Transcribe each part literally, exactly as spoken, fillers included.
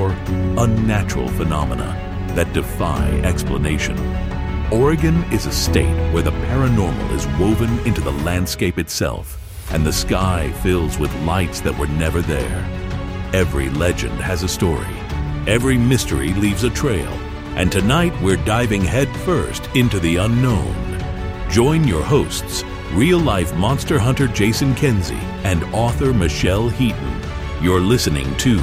explore unnatural phenomena that defy explanation. Oregon is a state where the paranormal is woven into the landscape itself, and the sky fills with lights that were never there. Every legend has a story. Every mystery leaves a trail. And tonight we're diving headfirst into the unknown. Join your hosts, real-life monster hunter Jason Kenzie and author Michelle Heaton. You're listening to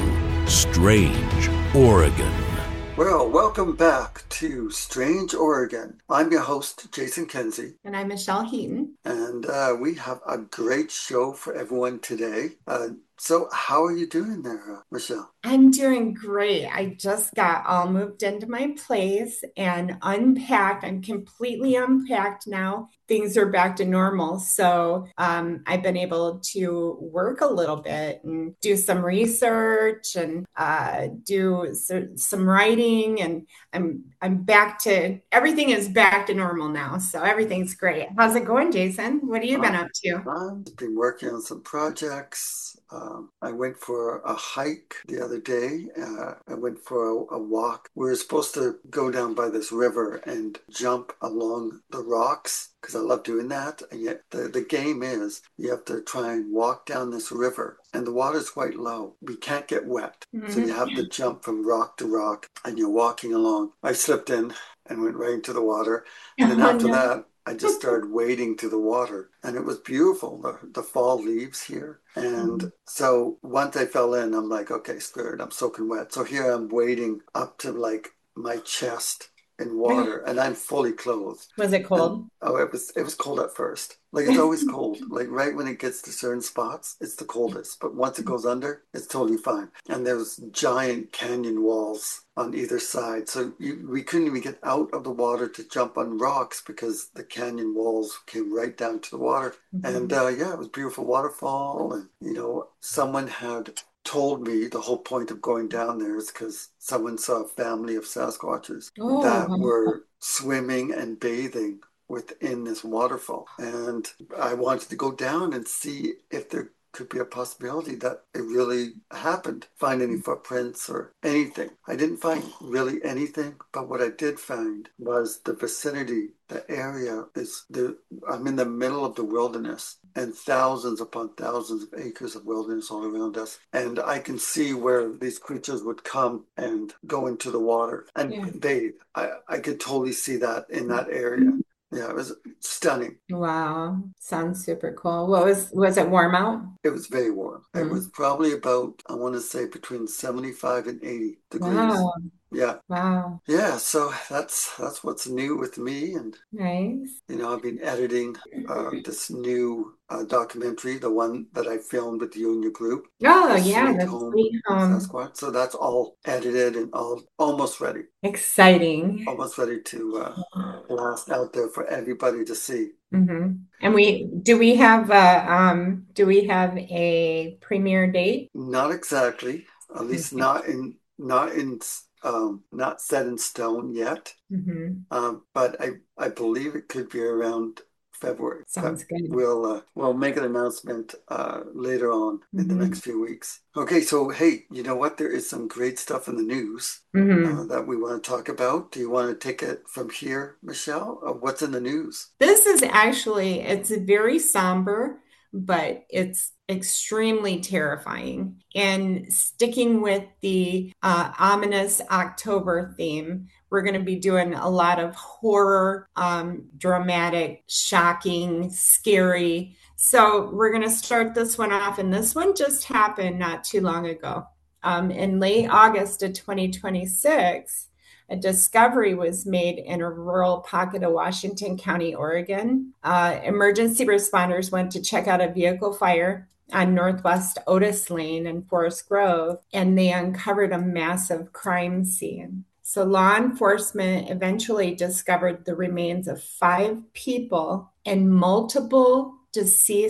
Strange Oregon. Well, welcome back to Strange Oregon. I'm your host, Jason Kenzie. And I'm Michelle Heaton. And uh, we have a great show for everyone today. Uh, so how are you doing there, uh, Michelle? I'm doing great. I just got all moved into my place and unpacked. I'm completely unpacked now. Things are back to normal. So um, I've been able to work a little bit and do some research and uh, do so, some writing. And I'm I'm back to, everything is back to normal now. So everything's great. How's it going, Jason? What have you been up to? I've been working on some projects. Um, I went for a hike the other day. Uh, I went for a, a walk. We were supposed to go down by this river and jump along the rocks because I love doing that. And yet the, the game is you have to try and walk down this river and the water's quite low. We can't get wet. Mm-hmm. So you have to jump from rock to rock and you're walking along. I slipped in and went right into the water. And then after that, I just started wading to the water and it was beautiful, the, the fall leaves here. And mm-hmm. so once I fell in, I'm like, okay, screwed, I'm soaking wet. So here I'm wading up to like my chest in water and I'm fully clothed. Was it cold? And, oh, it was, it was cold at first. Like it's always cold. Like right when it gets to certain spots, it's the coldest. But once it goes under, it's totally fine. And there's giant canyon walls on either side. So you, we couldn't even get out of the water to jump on rocks because the canyon walls came right down to the water. Mm-hmm. And uh, yeah, it was a beautiful waterfall. And, you know, someone had told me the whole point of going down there is because someone saw a family of Sasquatches oh. that were swimming and bathing within this waterfall. And I wanted to go down and see if there could be a possibility that it really happened. Find any footprints or anything. I didn't find really anything, but what I did find was the vicinity, the area is the, I'm in the middle of the wilderness and thousands upon thousands of acres of wilderness all around us. And I can see where these creatures would come and go into the water and yeah. bathe. I, I could totally see that in that area. Yeah, it was stunning. Wow. Sounds super cool. What was, was it warm out? It was very warm. Mm. It was probably about, I want to say between seventy-five and eighty degrees. Wow. Yeah. Wow. Yeah. So that's, that's what's new with me. And, nice. You know, I've been editing uh, this new uh, documentary, the one that I filmed with you and your group. Oh, yeah. Sweet Home, Sweet Home. Sasquatch. So that's all edited and all almost ready. Exciting. Almost ready to uh, blast out there for everybody to see. Mm-hmm. And we do we have a um do we have a premiere date? Not exactly. At least okay. not in not in um not set in stone yet. Mm-hmm. Um, but I I believe it could be around February. Sounds but good. We'll uh, we'll make an announcement uh, later on in mm-hmm. the next few weeks. Okay, so hey, you know what? There is some great stuff in the news mm-hmm. uh, that we want to talk about. Do you want to take it from here, Michelle? Uh, what's in the news? This is actually, it's very somber, but it's extremely terrifying. And sticking with the uh, ominous October theme, we're going to be doing a lot of horror, um, dramatic, shocking, scary. So we're going to start this one off. And this one just happened not too long ago. Um, in late August of twenty twenty-six, a discovery was made in a rural pocket of Washington County, Oregon. Uh, emergency responders went to check out a vehicle fire on Northwest Otis Lane in Forest Grove, and they uncovered a massive crime scene. So law enforcement eventually discovered the remains of five people and multiple deceased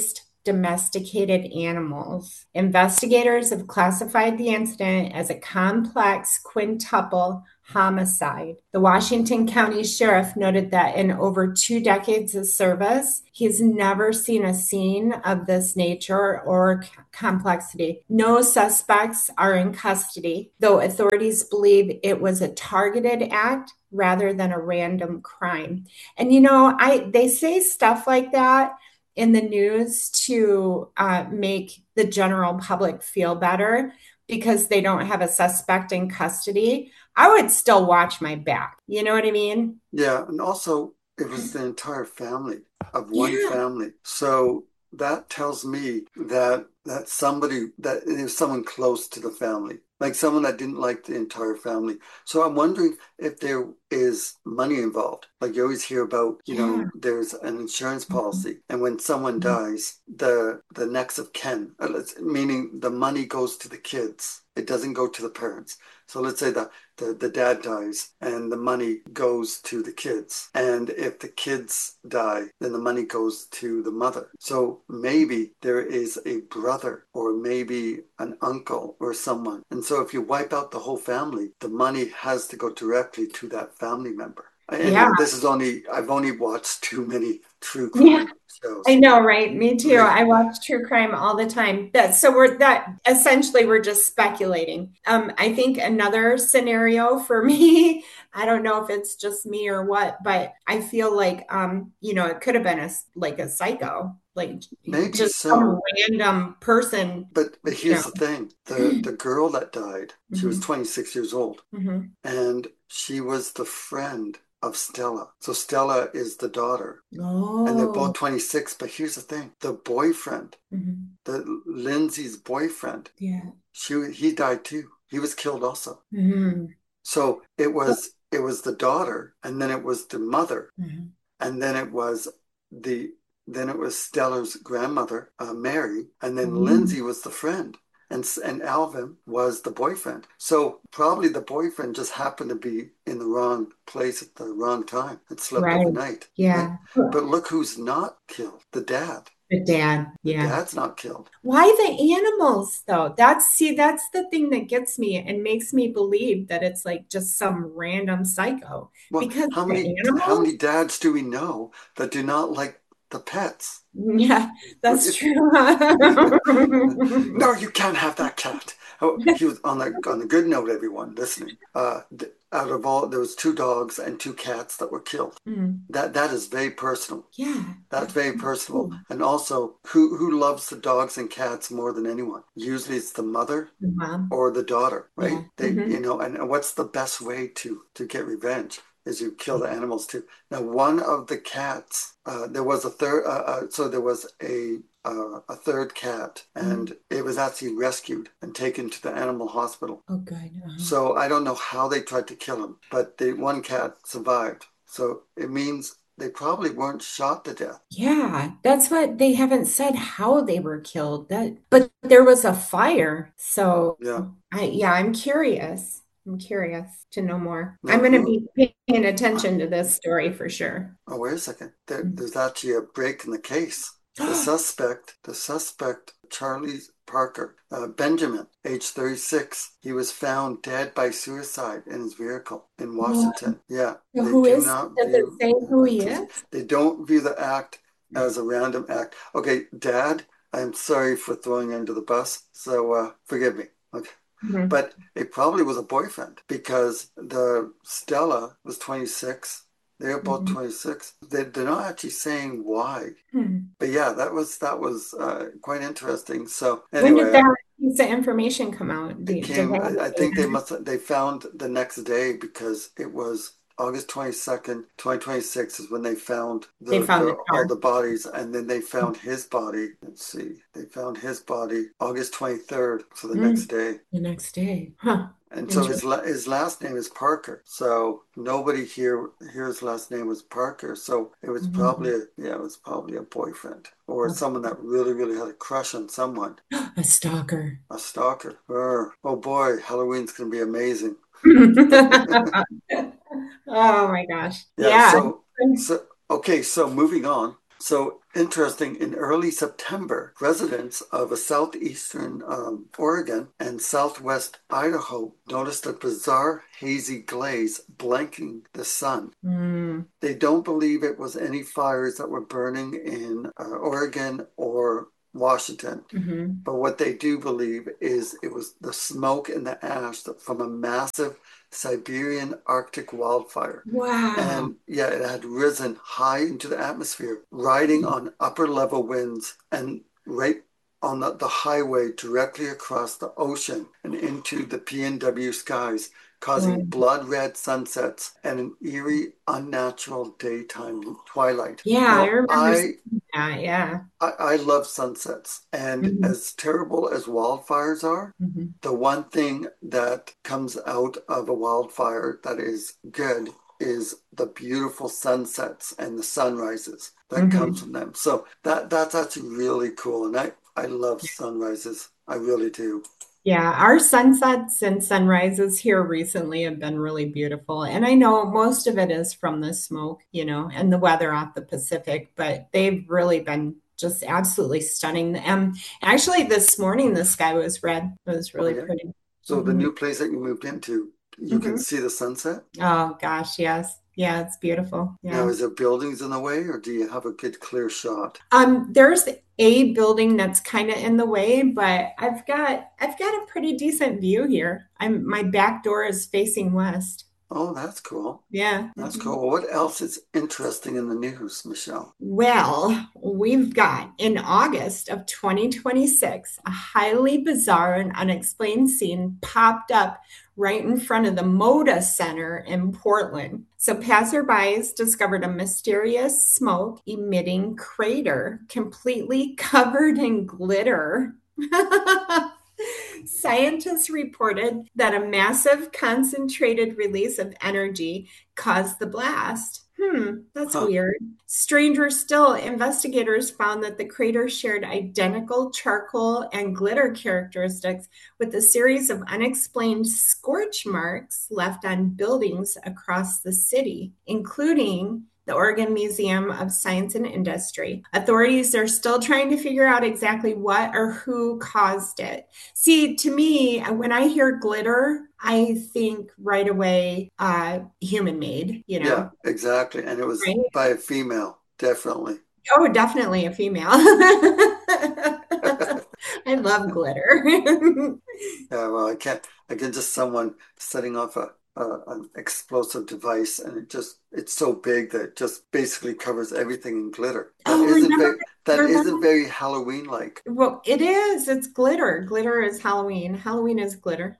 domesticated animals. Investigators have classified the incident as a complex quintuple homicide. The Washington County Sheriff noted that in over two decades of service, he's never seen a scene of this nature or complexity. No suspects are in custody, though authorities believe it was a targeted act rather than a random crime. And you know, I they say stuff like that in the news to uh, make the general public feel better because they don't have a suspect in custody. I would still watch my back. You know what I mean? Yeah, and also it was the entire family of one Yeah. family. So that tells me that that somebody that it was someone close to the family, like someone that didn't like the entire family. So I'm wondering if there is money involved. Like you always hear about, you Yeah. know, there's an insurance policy, and when someone dies, the the next of kin, uh, let's- meaning the money goes to the kids. It doesn't go to the parents. So let's say that the, the dad dies and the money goes to the kids. And if the kids die, then the money goes to the mother. So maybe there is a brother or maybe an uncle or someone. And so if you wipe out the whole family, the money has to go directly to that family member. Anyway, Yeah. this is only, I've only watched too many true crime Yeah. shows. I know, right? Me too. Right. I watch true crime all the time. That so we're that essentially we're just speculating. Um, I think another scenario for me, I don't know if it's just me or what, but I feel like um, you know, it could have been a s- like a psycho, like Maybe just so. some random person. But but You here's know. the thing. The the girl that died, she was Mhm. twenty-six years old, Mhm. and she was the friend of Stella. So Stella is the daughter, and they're Oh. both twenty-six. But here's the thing. The boyfriend, Mhm. the Lindsay's boyfriend, Yeah. she he died too. He was killed also. Mhm. So it was it was the daughter, and then it was the mother, Mhm. and then it was the then it was Stella's grandmother, uh, Mary, and then Mhm. Lindsay was the friend, and and Alvin was the boyfriend. So probably the boyfriend just happened to be in the wrong place at the wrong time and slept Right. overnight. Yeah. Right? But look who's not killed: the dad. The dad. The Yeah. dad's not killed. Why the animals though? That's see, that's the thing that gets me and makes me believe that it's like just some random psycho. Well, Because how the many how animals, many dads do we know that do not like the pets? yeah, that's true. No, you can't have that cat. Oh, he was on the on the good note, everyone listening. Uh, th- out of all, there was two dogs and two cats that were killed. Mm, That that is very personal. yeah. That's very personal. And also, who who loves the dogs and cats more than anyone? Usually, it's the mother The mom. or the daughter, right? Yeah. They, Mhm. you know, and, and what's the best way to to get revenge? Is you kill the animals too. Now, one of the cats, uh, there was a third, uh, uh, so there was a uh, a third cat, and it was actually rescued and taken to the animal hospital. Oh, good. Uh-huh. So I don't know how they tried to kill him, but the one cat survived. So it means they probably weren't shot to death. Yeah, that's what they haven't said how they were killed. That, but there was a fire. So Yeah. I, yeah, I'm curious. I'm curious to know more. Now, I'm going to who? be paying attention to this story for sure. Oh, wait a second. There, there's actually a break in the case. The suspect, the suspect, Charlie Parker, uh, Benjamin, age thirty-six, he was found dead by suicide in his vehicle in Washington. Yeah. So They who do is, not does it view, say who he is? they don't view the act as a random act. Okay, Dad, I'm sorry for throwing you under the bus, so uh, forgive me. Okay. Mhm. But it probably was a boyfriend because the Stella was twenty-six. They're both Mhm. twenty-six. They, they're not actually saying why. Hmm. But yeah, that was that was uh, quite interesting. So When anyway, did that piece of information come out? it Did, did came. they I, I say think they that? must. They found the next day because it was August twenty-second, twenty twenty-six is when they found They the, found the the all car. the bodies, and then they found his body. Let's see, they found his body August twenty-third, so the Mm, next day. the next day. Huh. And so his Interesting. la- his last name is Parker. So nobody here here his last name was Parker. So it was probably Mhm. a, yeah, it was probably a boyfriend or Okay. someone that really really had a crush on someone, A stalker. a stalker. Brr. Oh boy, Halloween's gonna be amazing. Oh my gosh. Yeah. Yeah. So so okay. So moving on. So interesting, in early September, residents of a southeastern um, Oregon and southwest Idaho noticed a bizarre hazy glaze blanking the sun. Mm. They don't believe it was any fires that were burning in uh, Oregon or Washington. Mm-hmm. But what they do believe is it was the smoke and the ash from a massive Siberian Arctic wildfire. Wow. And yeah, it had risen high into the atmosphere, riding on upper level winds and right on the, the highway directly across the ocean and into the P N W skies, causing Mm. blood red sunsets and an eerie, unnatural daytime twilight. Yeah, Now, I remember I, seeing that. Yeah. I, I love sunsets. And Mhm. as terrible as wildfires are, Mm-hmm. the one thing that comes out of a wildfire that is good is the beautiful sunsets and the sunrises that Mm-hmm. comes from them. So that that's actually really cool. And I, I love sunrises. I really do. Yeah, our sunsets and sunrises here recently have been really beautiful. And I know most of it is from the smoke, you know, and the weather off the Pacific, but they've really been just absolutely stunning. Um, actually, this morning the sky was red. It was really Oh, yeah. pretty. So the Mhm. new place that you moved into, you can Mhm. see the sunset? Oh gosh, yes. Yeah, it's beautiful. Now, Yeah. is there buildings in the way or do you have a good clear shot? Um, there's a building that's kind of in the way, but I've got I've got a pretty decent view here. I'm my back door is facing west. Oh, that's cool. Yeah. That's Mhm. cool. What else is interesting in the news, Michelle? Well, we've got in August of twenty twenty-six, a highly bizarre and unexplained scene popped up right in front of the Moda Center in Portland. So, passerbys discovered a mysterious smoke emitting crater completely covered in glitter. Scientists reported that a massive concentrated release of energy caused the blast. Hmm, that's Huh. weird. Stranger still, investigators found that the crater shared identical charcoal and glitter characteristics with a series of unexplained scorch marks left on buildings across the city, including the Oregon Museum of Science and Industry. Authorities are still trying to figure out exactly what or who caused it. See, to me, when I hear glitter, I think right away uh, human made, you Yeah, know, exactly. And it was right? by a female, definitely. Oh, definitely a female. I love glitter. Yeah, well, I can't, I can just someone setting off a, a an explosive device and it just it's so big that it just basically covers everything in glitter. That Oh, isn't remember, very that remember? isn't very Halloween like. Well, it is. It's glitter. Glitter is Halloween. Halloween is glitter.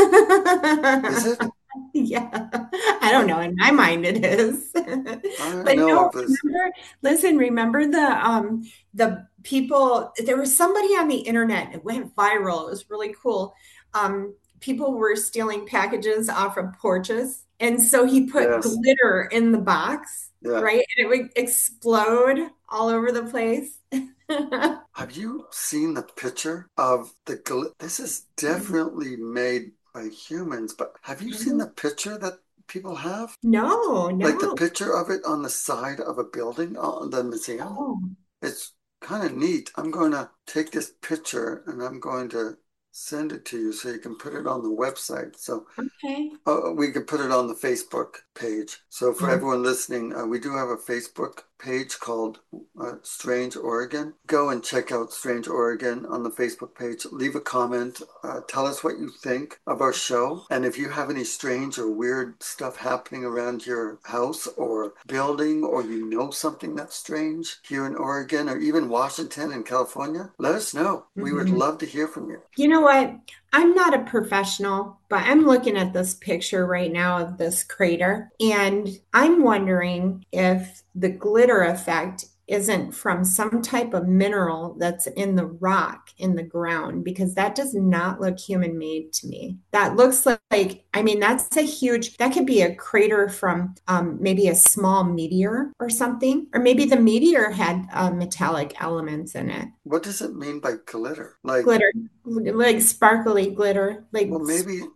Is it? Yeah. I don't I know. In my mind it is. I But know no, it was remember, listen, remember the um the people, there was somebody on the internet, it went viral. It was really cool. Um, people were stealing packages off of porches. And so he put yes, glitter in the box, yeah. right? And it would explode all over the place. Have you seen the picture of the gl this is definitely made by humans, but have you seen the picture that people have? No, Like the no. picture of it on the side of a building on the museum? Oh, It's kind of neat. I'm going to take this picture and I'm going to send it to you so you can put it on the website. So okay. uh, we can put it on the Facebook page. So for Oh, everyone listening, uh, we do have a Facebook page called uh, Strange Oregon. Go and check out Strange Oregon on the Facebook page. Leave a comment. Uh, tell us what you think of our show. And if you have any strange or weird stuff happening around your house or building, or you know something that's strange here in Oregon or even Washington and California, let us know. We would mhm. love to hear from you. You know what? I'm not a professional, but I'm looking at this picture right now of this crater, and I'm wondering if the glitter effect isn't from some type of mineral that's in the rock in the ground, because that does not look human made to me. That looks like, I mean, that's a huge, that could be a crater from um, maybe a small meteor or something, or maybe the meteor had uh, metallic elements in it. What does it mean by glitter? Like, Glitter, like sparkly glitter, like well, maybe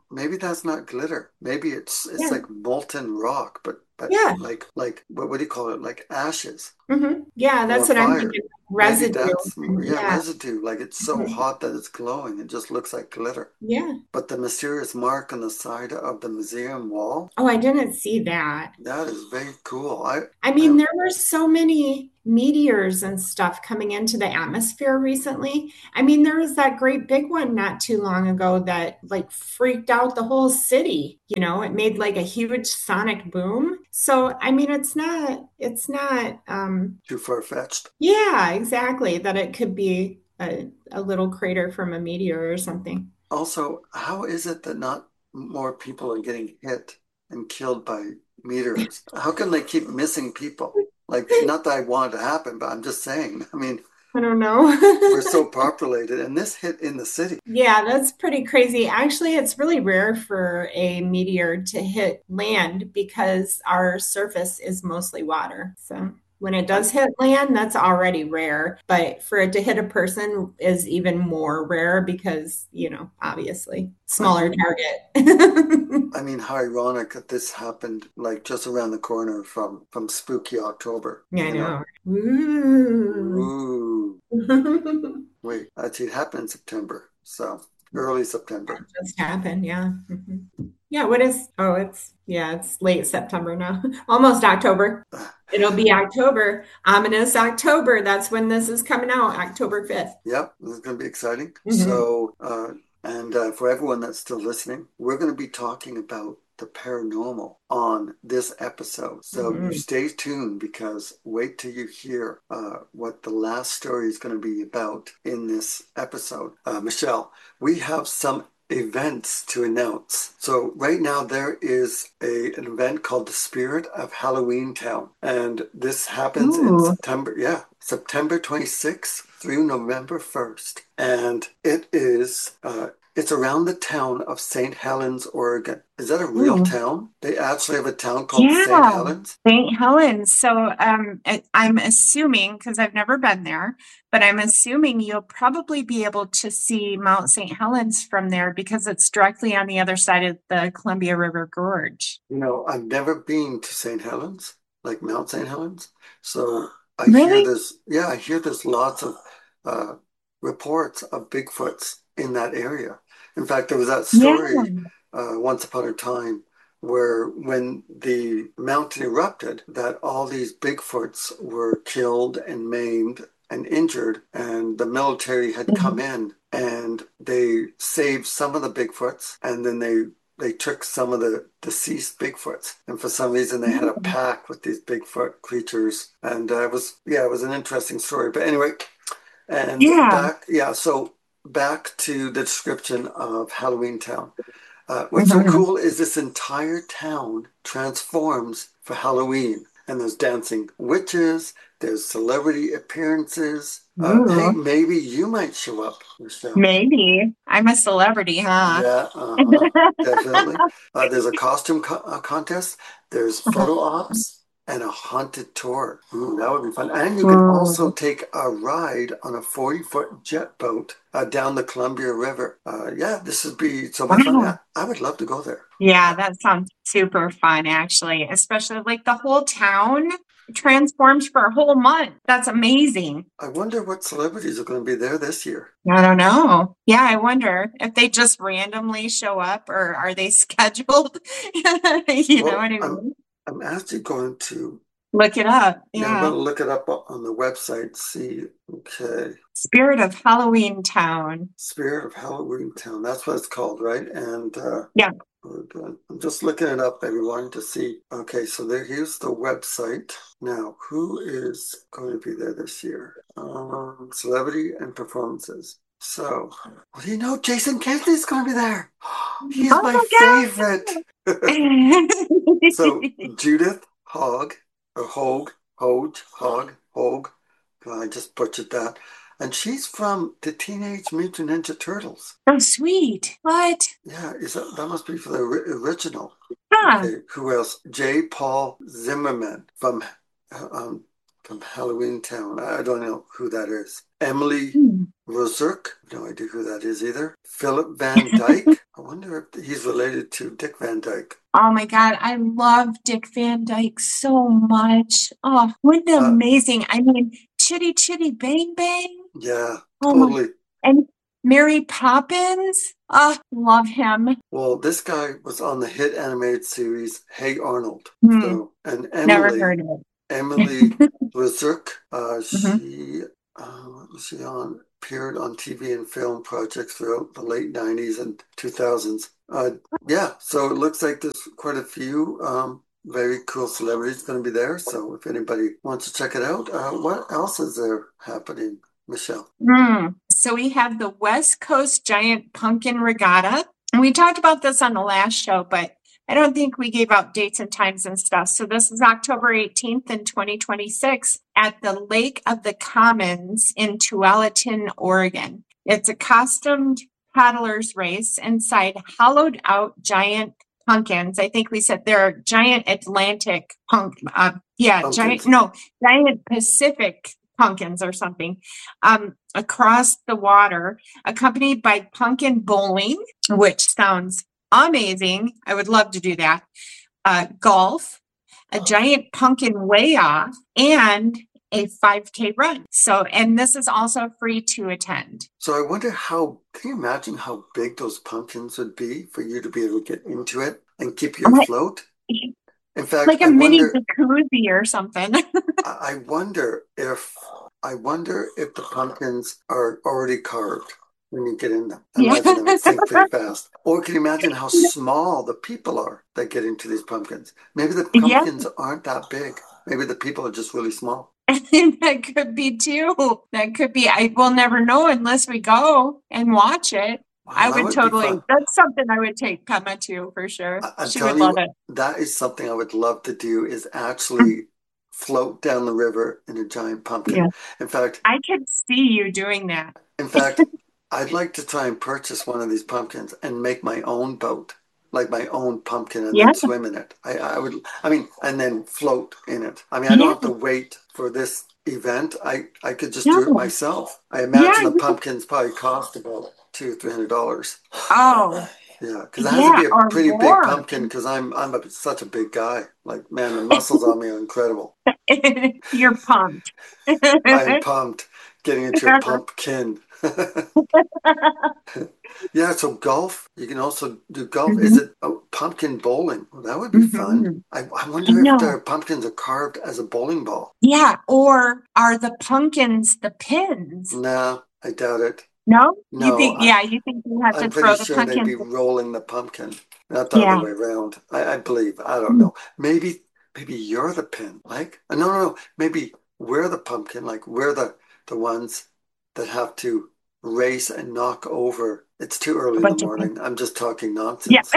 maybe that's not glitter. Maybe it's it's Yeah. like molten rock, but but Yeah. like like what what do you call it? Like ashes hmm Yeah, from a that's what I'm fire. thinking. Maybe Residue. that's yeah, Yeah. residue. Like it's so Mhm. hot that it's glowing. It just looks like glitter. Yeah. But the mysterious mark on the side of the museum wall, Oh, I didn't see that. that is very cool. I I I mean, there were so many meteors and stuff coming into the atmosphere recently. I mean, there was that great big one not too long ago that like freaked out the whole city. You know, it made like a huge sonic boom. So, I mean, it's not, it's not, um, too far-fetched. yeah, exactly, that it could be a, a little crater from a meteor or something. Also, how is it that not more people are getting hit and killed by meteors? How can they keep missing people? Like, not that I want it to happen, but I'm just saying. I mean, I don't know. we're so populated, and this hit in the city. Yeah, that's pretty crazy. Actually, it's really rare for a meteor to hit land because our surface is mostly water. So when it I'm, does hit land, that's already rare. But for it to hit a person is even more rare because, you know, obviously, I smaller mean, target. I mean, how ironic that this happened like just around the corner from from Spooky October, Yeah, I you know? know. Ooh. Ooh, wait, actually, it happened in September, so early September. Just happened, yeah. Mhm. Yeah, what is, oh, it's, yeah, it's late September now, almost October. It'll be October, ominous October. That's when this is coming out, October fifth. Yep, this is going to be exciting. hmm So, uh, and uh, for everyone that's still listening, we're going to be talking about the paranormal on this episode. So you hmm stay tuned because wait till you hear uh, what the last story is going to be about in this episode. Uh, Michelle, we have some events to announce. So right now there is a, an event called the Spirit of Halloween Town, and this happens in Ooh. September. Yeah, September twenty-sixth through November first, and it is uh, it's around the town of Saint Helens, Oregon. Is that a real Ooh. town? They actually have a town called Saint Yeah, Helens? Saint Helens. So um, I- I'm assuming, because I've never been there, but I'm assuming you'll probably be able to see Mount Saint Helens from there because it's directly on the other side of the Columbia River Gorge. You know, I've never been to Saint Helens, like Mount Saint Helens. So I hear Really? there's, yeah, I hear there's lots of uh, reports of Bigfoots in that area. In fact, there was that Yeah. story uh, once upon a time where when the mountain erupted, that all these Bigfoots were killed and maimed and injured, and the military had come Mhm. in and they saved some of the Bigfoots, and then they they took some of the deceased Bigfoots, and for some reason they had a pact with these Bigfoot creatures, and uh, it was yeah, it was an interesting story. But anyway, and Yeah. back yeah, so back to the description of Halloween Town. Uh, what's so Mhm. cool is this entire town transforms for Halloween, and there's dancing witches, there's celebrity appearances. Uh, hey, Ooh. maybe you might show up, Michelle. Maybe. I'm a celebrity, huh? Yeah, uh-huh, definitely. Uh, there's a costume co uh, contest. There's photo ops and a haunted tour. Ooh, that would be fun. And you can also Ooh. take a ride on a forty foot jet boat uh, down the Columbia River. Uh, yeah, this would be so much fun. Wow. Yeah, I would love to go there. Yeah, that sounds super fun, actually, especially like the whole town transforms for a whole month. That's amazing. I wonder what celebrities are going to be there this year. I don't know. Yeah, I wonder if they just randomly show up or are they scheduled? You know Well, what I I'm mean? I'm actually going to Look it up. yeah, I'm going Yeah. to look it up on the website. See, okay. Spirit of Halloween Town. Spirit of Halloween Town. That's what it's called, right? And uh, Yeah. we're good. I'm just looking it up, everyone, to see. Okay, so there, here's the website. Now, who is going to be there this year? Um, celebrity and performances. So, what do you know? Jason Kenney's going to be there. He's my Oh favorite. my So, God. Judith Hogg, or Hogue, Hogue, Hogg, Hogue. I just butchered that. And she's from the Teenage Mutant Ninja Turtles. Oh, sweet. What? Yeah, is that, that must be for the ori- original. Huh. Okay, who else? J. Paul Zimmerman from um, from Halloween Town. I don't know who that is. Emily Hmm. Rosurk. No idea who that is either. Philip Van Dyke. I wonder if he's related to Dick Van Dyke. Oh my God, I love Dick Van Dyke so much. Oh, what an Uh, amazing. I mean, Chitty Chitty Bang Bang. Yeah, Oh my, totally. and Mary Poppins. Oh, love him. Well, this guy was on the hit animated series Hey Arnold. Hmm, So, and never Emily, heard of it. Emily Rosurk, uh, Mhm. she, uh, what was she on? Appeared on T V and film projects throughout the late nineties and two thousands. Uh, yeah, so it looks like there's quite a few um, very cool celebrities going to be there. So if anybody wants to check it out, uh, what else is there happening, Michelle? Mm. So we have the West Coast Giant Pumpkin Regatta. And we talked about this on the last show, but I don't think we gave out dates and times and stuff. So this is October eighteenth in twenty twenty-six at the Lake of the Commons in Tualatin, Oregon. It's a costumed paddlers race inside hollowed out giant pumpkins. I think we said they're giant Atlantic punk. Uh, yeah, Pumpkins. giant, no, giant Pacific pumpkins or something, um, across the water, accompanied by pumpkin bowling, which sounds amazing. I would love to do that. Uh, golf, a giant pumpkin weigh off, and a five K run. So, and this is also free to attend. So I wonder how, can you imagine how big those pumpkins would be for you to be able to get into it and keep you Like- afloat? In fact, Like a I mini wonder, jacuzzi or something. I I wonder if, I wonder if the pumpkins are already carved when you get in them. I Yeah. imagine they would sink pretty fast. Or can you imagine how small the people are that get into these pumpkins? Maybe the Yeah. pumpkins aren't that big. Maybe the people are just really small. That could be too. That could be. I will never know unless we go and watch it. Wow, I that would be totally. fun. That's something I would take Pema to for sure. I- I'm She would telling you, love it. that is something I would love to do, is actually float down the river in a giant pumpkin. Yeah. In fact, I could see you doing that. in fact, I'd like to try and purchase one of these pumpkins and make my own boat, like my own pumpkin, and Yeah. then swim in it. I, I would, I mean, and then float in it. I mean, I don't Yeah. have to wait for this event. I, I could just do it No. myself. I imagine Yeah, the you- pumpkins probably cost about two, three hundred dollars. Oh, Yeah, because it has to be Yeah, a or pretty big more. pumpkin. Because I'm I'm a, such a big guy. Like, man, the muscles on me are incredible. you're pumped. I am pumped getting into a pumpkin. Yeah, so golf. You can also do golf. Is it oh, pumpkin bowling? Well, that would be fun. Mhm. I, I wonder I know. if their pumpkins are carved as a bowling ball. Yeah, or are the pumpkins the pins? No, I doubt it. No? No, You think, I- yeah, you think you have to I'm throw pretty the sure they'd be pumpkins. rolling the pumpkin, not the Yeah. other way around. I, I believe. I don't know. Maybe maybe you're the pin. Like, no, no, no. Maybe we're the pumpkin. Like, we're the the ones that have to race and knock over. It's too early in bunch the of morning. I'm just talking Yeah. nonsense.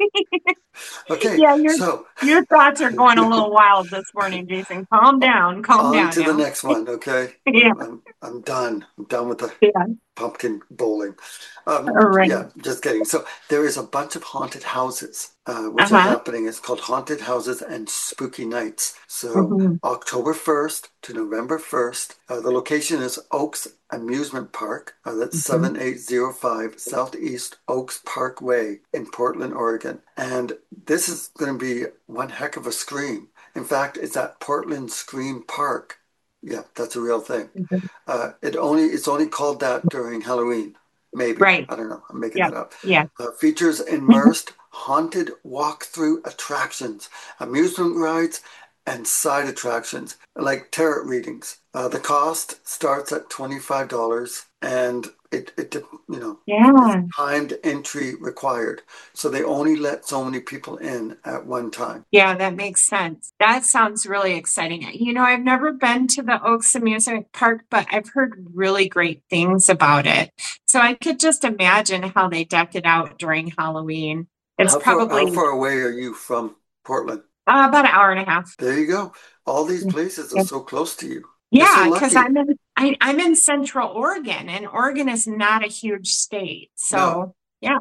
Okay, Yeah, you're- so Your thoughts are going a little wild this morning, Jason. Calm down, calm on down to the now. next one. Okay, Yeah. I'm, I'm I'm done. I'm done with the Yeah. pumpkin bowling. Um, All right. Yeah, just kidding. So there is a bunch of haunted houses, uh, which are Uh-huh. happening. It's called Haunted Houses and Spooky Nights. So Mhm. October first to November first. Uh, the location is Oaks Amusement Park. Uh, that's Mhm. seven eight zero five Southeast Oaks Parkway in Portland, Oregon. And this is going to be one heck of a scream. In fact, it's at Portland Scream Park. Yeah, that's a real thing. Mhm. Uh, it only it's only called that during Halloween, maybe. Right. I don't know. I'm making Yeah. that up. Yeah. Uh, features immersed haunted walkthrough attractions, amusement rides, and side attractions like tarot readings. Uh, the cost starts at twenty-five dollars, and it it you know Yeah. timed entry required. So they only let so many people in at one time. Yeah, that makes sense. That sounds really exciting. You know, I've never been to the Oaks Amusement Park, but I've heard really great things about it. So I could just imagine how they deck it out during Halloween. It's How far, probably how far away are you from Portland? uh, about an hour and a half. There you go. All these Yeah. places are Yeah. so close to you. You're so Yeah, because lucky. I'm in I, I'm in Central Oregon, and Oregon is not a huge state. So No. yeah,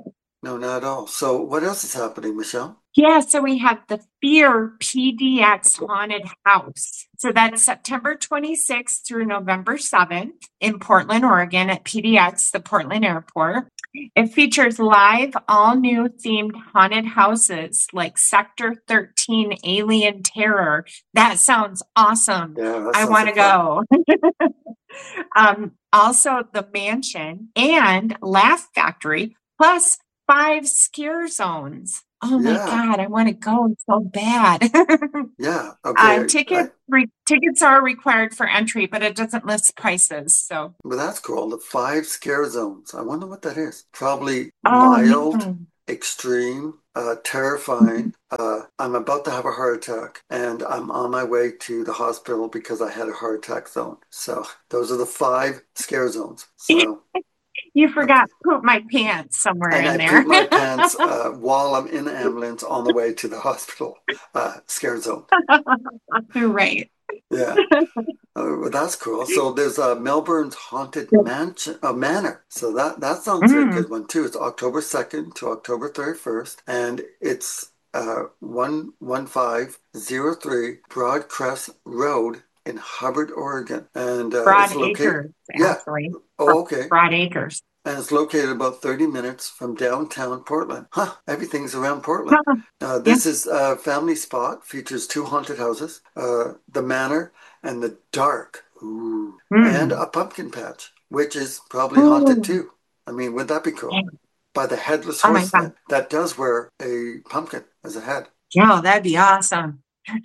No, not at all. So what else is happening, Michelle? Yeah, so we have the Fear P D X Haunted House. So that's September twenty-sixth through November seventh in Portland, Oregon at P D X, the Portland Airport. It features live, all new themed haunted houses like Sector thirteen Alien Terror. That sounds awesome. Yeah, that I sounds want to like fun. go. um, also, the Mansion and Laugh Factory, plus five scare zones. Oh my Yeah, God, I want to go so bad. yeah. Uh, Okay, I, ticket I, re tickets are required for entry, but it doesn't list prices. So, but that's cool. The five scare zones. I wonder what that is. Probably oh mild, man. extreme, uh, terrifying. Uh, I'm about to have a heart attack, and I'm on my way to the hospital because I had a heart attack zone. So those are the five scare zones. So. You Okay. forgot poop my pants somewhere And in I there. pooped my pants uh, while I'm in the ambulance on the way to the hospital. Uh, scare zone. Right. Yeah. Uh, well, that's cool. So there's uh, Melbourne's Haunted Mansion, uh, Manor. So that, that sounds like a Mm, good one too. It's October second to October thirty-first. And it's uh, one one five zero three Broadcrest Road in Hubbard, Oregon. And uh, Broad it's located, Acres, yeah. actually. Oh, okay. Broad Acres. And it's located about thirty minutes from downtown Portland. Huh, everything's around Portland. Uh, Yeah. this is a family spot, features two haunted houses, uh, the Manor and the Dark, ooh, and Mm. a pumpkin patch, which is probably haunted Oh, too. I mean, wouldn't that be cool? yeah. By the Headless Oh my God. Horseman that does wear a pumpkin as a head. Yeah, that'd be awesome.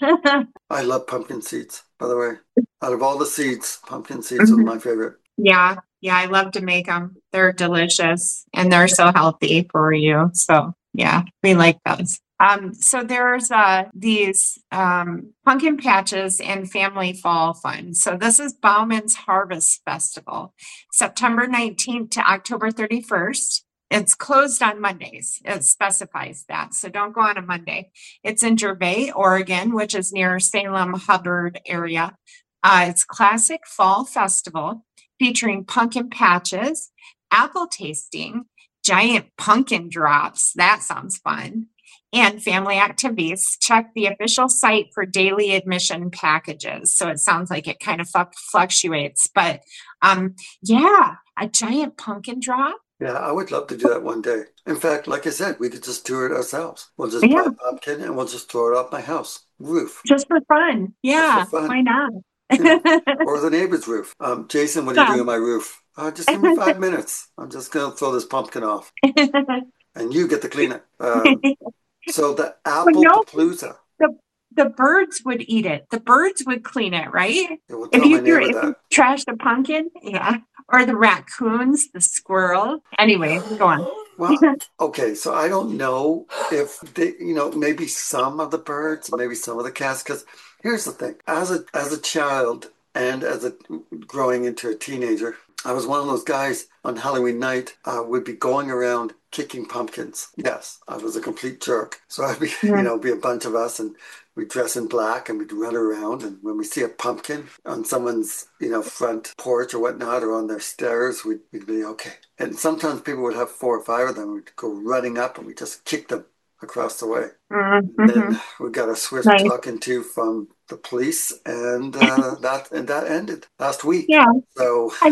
I love pumpkin seeds, by the way. Out of all the seeds, pumpkin seeds are Mhm. my favorite. Yeah, yeah, I love to make them. They're delicious and they're so healthy for you. So yeah, we like those. Um, so there's uh these um pumpkin patches and family fall fun. So this is Bauman's Harvest Festival, September nineteenth to October thirty-first. It's closed on Mondays. It specifies that. So don't go on a Monday. It's in Gervais, Oregon, which is near Salem, Hubbard area. Uh, it's classic fall festival featuring pumpkin patches, apple tasting, giant pumpkin drops. That sounds fun. And family activities. Check the official site for daily admission packages. So it sounds like it kind of fluctuates, but um, yeah, a giant pumpkin drop. Yeah, I would love to do that one day. In fact, like I said, we could just do it ourselves. We'll just Yeah, buy a pumpkin and we'll just throw it off my house roof just for fun. just for Yeah, fun, why not? you know, or the neighbor's roof. Um, Jason, what are you Yeah. doing on my roof? Uh, just give me five minutes. I'm just gonna throw this pumpkin off, and you get to clean it. Um, so the Well, apple no, palooza. the the birds would eat it. The birds would clean it, right? Yeah, we'll If tell my you threw neighbor if you that. trash the pumpkin, yeah. Or the raccoons, the squirrel. Anyway, go on. Well, okay, so I don't know if they, you know, maybe some of the birds, maybe some of the cats, because here's the thing. As a as a child and as a growing into a teenager, I was one of those guys on Halloween night uh, would be going around kicking pumpkins. Yes, I was a complete jerk. So I'd be, you Yeah. know, be a bunch of us and we'd dress in black and we'd run around. And when we see a pumpkin on someone's, you know, front porch or whatnot, or on their stairs, we'd, we'd be okay. And sometimes people would have four or five of them. We'd go running up and we just kick them across the way. Mm-hmm. And then we got a swift Nice. talking to from the police, and uh, that and that ended last week. Yeah. So I,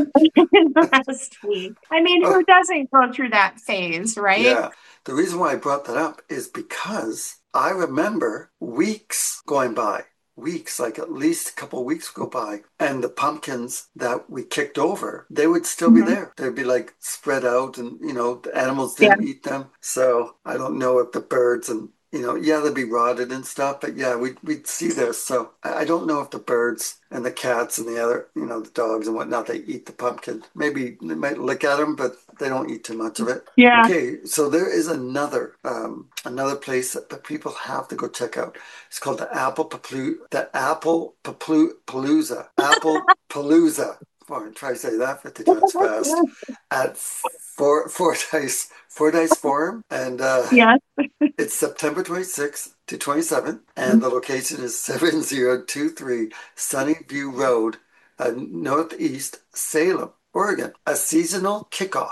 last week. I mean, oh, who doesn't go through that phase, right? yeah, the reason why I brought that up is because I remember weeks going by, weeks, like at least a couple of weeks go by, and the pumpkins that we kicked over, they would still be Mhm. there. They'd be like spread out, and you know, the animals Yeah. didn't eat them. So I don't know if the birds and you know, yeah, they'd be rotted and stuff, but yeah, we'd, we'd see this. So I I don't know if the birds and the cats and the other, you know, the dogs and whatnot, they eat the pumpkin. Maybe they might lick at them, but they don't eat too much of it. Yeah. Okay, so there is another um, another place that, that people have to go check out. It's called the Apple Paplu the Apple Paplu Palooza. Apple Palooza. Or try to say that fifty times fast at For Fordyce Fordyce Forum, and uh, Yes. it's September twenty-sixth to twenty-seventh, and the location is seven zero two three Sunnyview Road, uh, Northeast Salem, Oregon. A seasonal kickoff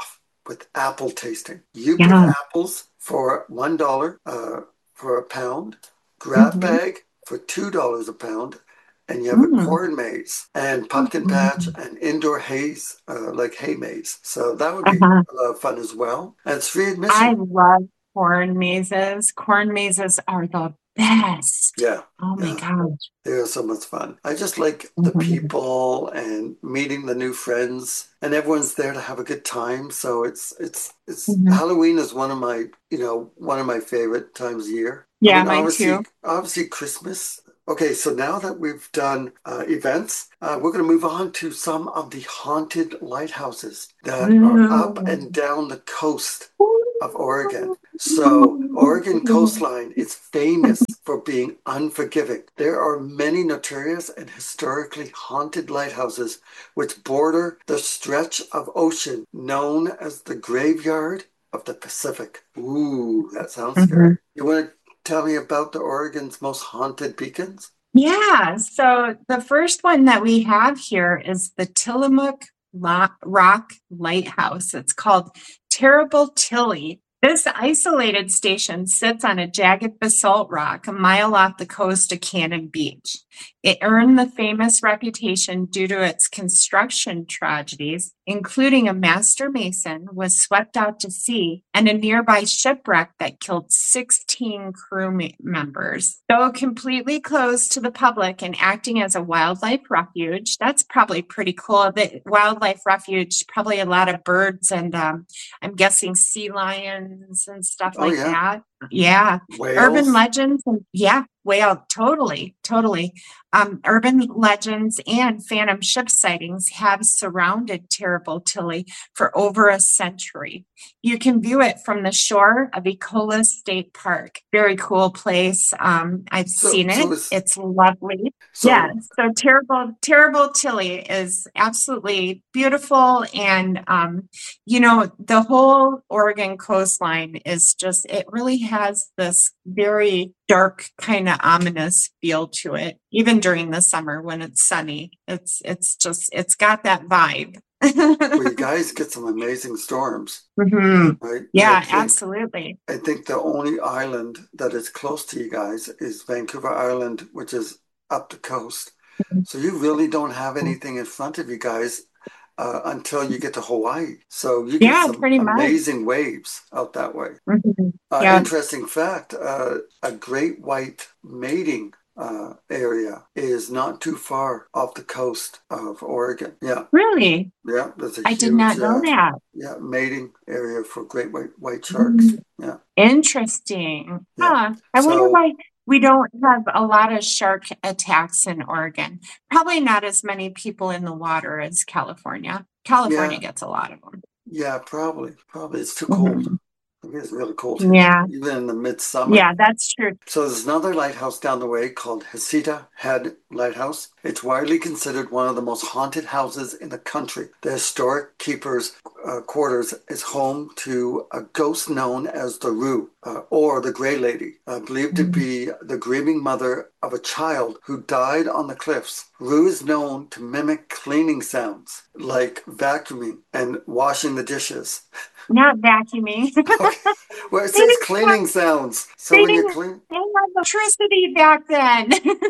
with apple tasting. You put Yeah. apples for one dollar uh, for a pound, grab Mm-hmm. bag for two dollars a pound, and you have a Mm. corn maze and pumpkin patch and indoor haze, uh, like hay maze. So that would be Uh-huh. a lot of fun as well. And it's free I admission. love corn mazes. Corn mazes are the best. Yeah, Oh my yeah. gosh. They are so much fun. I just like the Mhm. people and meeting the new friends, and everyone's there to have a good time. So it's it's it's Mhm. Halloween is one of my, you know, one of my favorite times a year. I Yeah, mean, mine obviously, too. obviously Christmas. Okay, so now that we've done uh, events, uh, we're going to move on to some of the haunted lighthouses that are up and down the coast of Oregon. So, Oregon coastline is famous for being unforgiving. There are many notorious and historically haunted lighthouses which border the stretch of ocean known as the Graveyard of the Pacific. Ooh, that sounds scary. Mhm. You want to tell me about the Oregon's most haunted beacons? Yeah, so the first one that we have here is the Tillamook Lo- Rock Lighthouse. It's called Terrible Tilly. This isolated station sits on a jagged basalt rock a mile off the coast of Cannon Beach. It earned the famous reputation due to its construction tragedies, including a master mason was swept out to sea and a nearby shipwreck that killed sixteen crew me- members. Though completely closed to the public and acting as a wildlife refuge, that's probably pretty cool. The wildlife refuge, probably a lot of birds and um, I'm guessing sea lions and stuff Oh, like yeah. that. Yeah. Urban Whales? legends and yeah, whale, totally, totally. Um, urban legends and phantom ship sightings have surrounded Terrible Tilly for over a century. You can view it from the shore of Ecola State Park. Very cool place. Um, I've So, seen it. so it's It's lovely. so Yeah, so Terrible, Terrible Tilly is absolutely beautiful. And, um, you know, the whole Oregon coastline is just, it really has this very dark, kind of ominous feel to it, even during the summer when it's sunny. It's, it's just, it's got that vibe. well, you guys get some amazing storms, Mhm. right? And I Yeah, think absolutely. I think the only island that is close to you guys is Vancouver Island, which is up the coast. So you really don't have anything in front of you guys uh, until you get to Hawaii. So you get Yeah, some pretty much. amazing waves out that way. Mhm. Uh, Yeah. interesting fact, uh, a great white mating uh, area is not too far off the coast of Oregon. Yeah, Really? yeah, there's a I did huge not know uh, that. yeah mating area for great white white sharks. Mm, Yeah, Interesting. yeah. Huh. I wonder So why we don't have a lot of shark attacks in Oregon. Probably not as many people in the water as California. California yeah, gets a lot of them. yeah, probably, probably it's too cold. Mhm. I think it's really cold here, Yeah, even in the midsummer. yeah, that's true. So there's another lighthouse down the way called Heceta Head Lighthouse. It's widely considered one of the most haunted houses in the country. The historic keeper's uh, quarters is home to a ghost known as the Rue, uh, or the Grey Lady, uh, believed to be the grieving mother of a child who died on the cliffs. Rue is known to mimic cleaning sounds like vacuuming and washing the dishes. Not vacuuming. Okay. Well, it They says didn't have, cleaning sounds. So they when you didn't clean, they had electricity back then.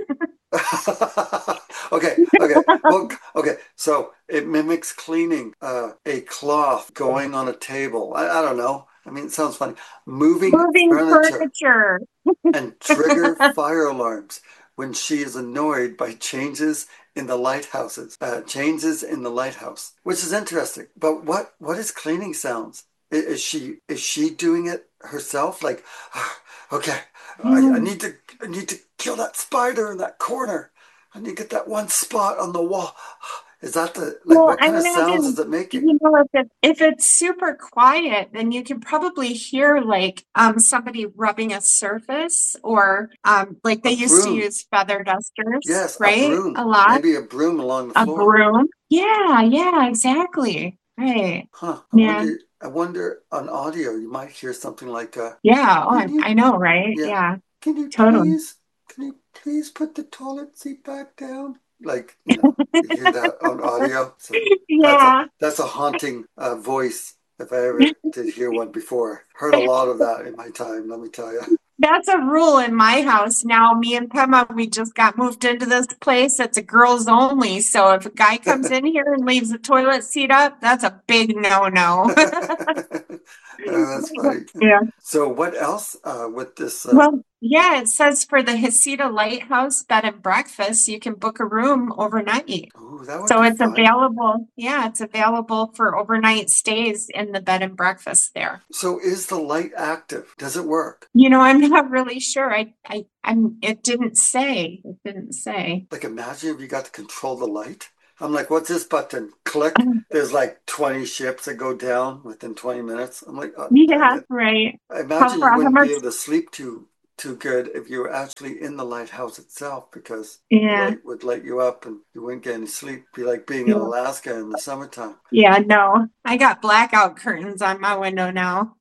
okay, okay. Well, okay. So it mimics cleaning uh, a cloth going on a table. I, I don't know. I mean, it sounds funny. Moving Moving furniture furniture. and trigger fire alarms when she is annoyed by changes in the lighthouses, uh, changes in the lighthouse, which is interesting. But what what is cleaning sounds? I- Is she is she doing it herself? Like, "Ah, okay, I, I Mm. need to I need to kill that spider in that corner. I need to get that one spot on the wall. Is that the like? Well, What I kind of sounds is imagine, it making? you know, if it, if it's super quiet, then you can probably hear like um somebody rubbing a surface or um like they A used to broom? use feather dusters, Yes, a right? broom. A lot. Maybe a broom along the A floor. broom. Yeah, yeah, exactly. Right. Huh. I Yeah. wonder. I wonder on audio you might hear something like, uh, Yeah. Oh, "Can I, you, I know, right? yeah, Yeah, can you totally. please, can you please put the toilet seat back down?" Like, you know, you hear that on audio. So that's a Yeah. that's a haunting uh, voice if I ever did hear one before. Heard a lot of that in my time, let me tell you. That's a rule in my house now. Me and Pema, we just got moved into this place. It's a girls only. So if a guy comes in here and leaves the toilet seat up, that's a big no-no. Oh, that's funny. Yeah. So what else uh, with this? Uh, Well, yeah, it says for the Hesita Lighthouse Bed and Breakfast, you can book a room overnight. oh, that would So be it's fun. available. Yeah, it's available for overnight stays in the bed and breakfast there. So is the light active? Does it work? You know, I'm not really sure. I, I, I'm. It didn't say. It didn't say. Like imagine if you got to control the light. I'm like, what's this button? Click. There's like twenty ships that go down within twenty minutes. I'm like, oh, Yeah, dang it. right. I imagine you How wouldn't much? be able to sleep too too good if you were actually in the lighthouse itself because Yeah. the light would light you up and you wouldn't get any sleep. It'd be like being in Yeah. Alaska in the summertime. Yeah, no. I got blackout curtains on my window now.